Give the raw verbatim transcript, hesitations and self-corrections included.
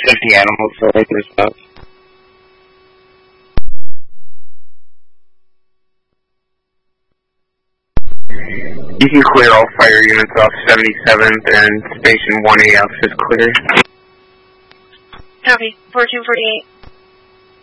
fifty animals for laser stuff. You can clear all fire units off seventy-seventh and Station one A F is clear. Copy. four two forty-eight.